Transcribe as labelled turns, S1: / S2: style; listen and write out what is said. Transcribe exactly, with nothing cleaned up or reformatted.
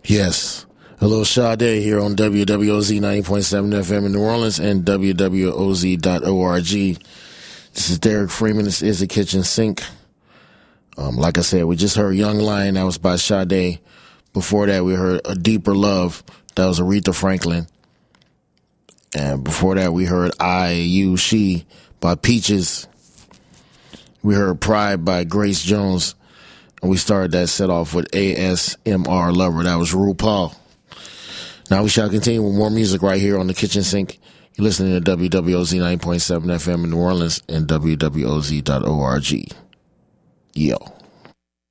S1: Yes. A little Sade here on W W O Z ninety point seven F M in New Orleans and W W O Z dot org. This is Derek Freeman. This is the Kitchen Sink. Um, like I said, we just heard Young Lion. That was by Sade. Before that, we heard A Deeper Love. That was Aretha Franklin. And before that, we heard I, You, She by Peaches. We heard Pride by Grace Jones. And we started that set off with A S M R Lover. That was RuPaul. Now we shall continue with more music right here on the Kitchen Sink. You're listening to W W O Z ninety point seven F M in New Orleans and W W O Z dot org. Yo.